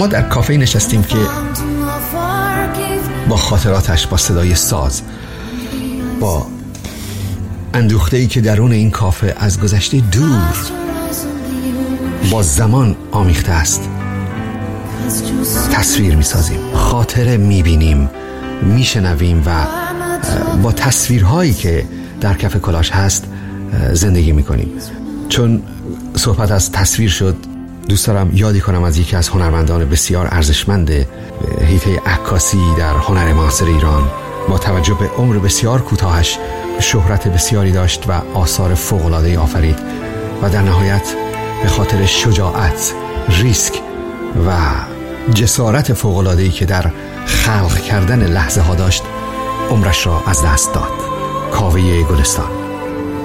ما در کافه نشستیم که با خاطراتش، با صدای ساز، با اندوخته‌ای که درون این کافه از گذشته دور با زمان آمیخته است تصویر می‌سازیم، خاطره می‌بینیم، می‌شنویم و با تصویرهایی که در کف کلاژ هست زندگی می‌کنیم. چون صحبت از تصویر شد، دوست دارم یادی کنم از یکی از هنرمندان بسیار ارزشمند حیطه عکاسی در هنر معاصر ایران. با توجه به عمر بسیار کوتاهش شهرت بسیاری داشت و آثار فوق‌العاده‌ای آفرید و در نهایت به خاطر شجاعت، ریسک و جسارت فوق‌العاده‌ای که در خلق کردن لحظه ها داشت عمرش را از دست داد. کاوه گلستان.